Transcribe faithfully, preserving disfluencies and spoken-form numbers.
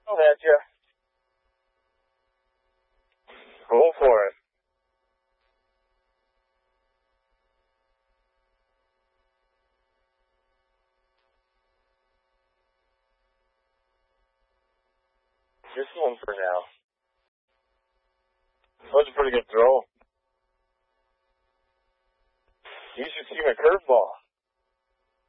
I'll at you. Go for it. Just one for now. That was a pretty good throw. You should see my curveball.